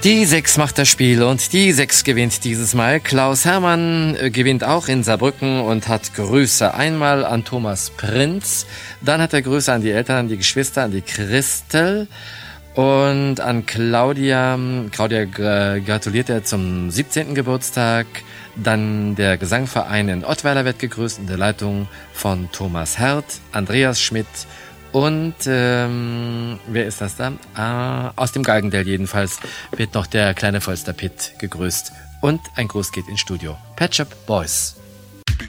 Die 6 macht das Spiel und die 6 gewinnt dieses Mal. Klaus Hermann gewinnt auch in Saarbrücken und hat Grüße einmal an Thomas Prinz, dann hat er Grüße an die Eltern, an die Geschwister, an die Christel und an Claudia. Claudia gratuliert er zum 17. Geburtstag. Dann der Gesangverein in Ottweiler wird gegrüßt in der Leitung von Thomas Hert, Andreas Schmidt. Und wer ist das da? Aus dem Galgendell jedenfalls wird noch der kleine Volster Pitt gegrüßt. Und ein Gruß geht ins Studio. Patch Up Boys.